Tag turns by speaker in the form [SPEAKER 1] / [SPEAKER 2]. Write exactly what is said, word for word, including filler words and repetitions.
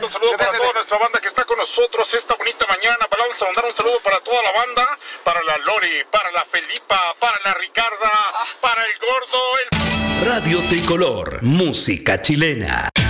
[SPEAKER 1] un saludo para toda nuestra banda que está con nosotros esta bonita mañana. Vamos a mandar un saludo para toda la banda, para la Lori, para la Felipa, para la Ricarda, para el Gordo, el...
[SPEAKER 2] Radio Tricolor, música chilena.